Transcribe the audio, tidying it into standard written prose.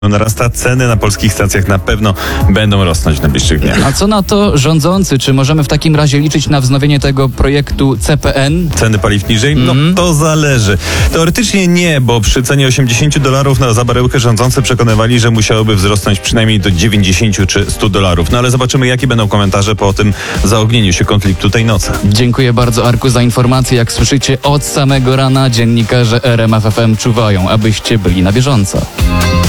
narasta, ceny na polskich stacjach na pewno będą rosnąć w najbliższych dniach. A co na to rządzący? Czy możemy w takim razie liczyć na wznowienie tego projektu CPN? Ceny paliw niżej? No to zależy. Teoretycznie nie, bo przy cenie $80 za baryłkę rządzący przekonywali, że musiałoby wzrosnąć przynajmniej do 90 czy $100. No ale zobaczymy, jakie będą komentarze po tym zaognieniu się konfliktu tej nocy. Dziękuję bardzo, Arku, za informację. Jak słyszycie, od samego rana dziennikarze RMF FM czuwają, abyście byli na bieżąco.